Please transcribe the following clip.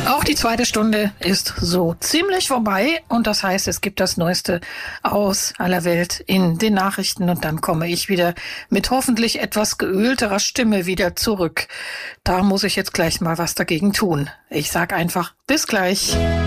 Auch die zweite Stunde ist so ziemlich vorbei und das heißt, es gibt das Neueste aus aller Welt in den Nachrichten und dann komme ich wieder mit hoffentlich etwas geölterer Stimme wieder zurück. Da muss ich jetzt gleich mal was dagegen tun. Ich sag einfach bis gleich.